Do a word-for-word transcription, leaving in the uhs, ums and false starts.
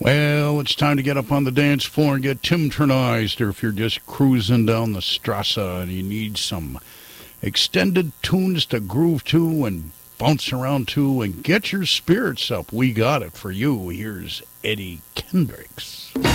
Well, it's time to get up on the dance floor and get Tim-turnized, or if you're just cruising down the Strasse and you need some extended tunes to groove to and bounce around to and get your spirits up, we got it for you. Here's Eddie Kendricks.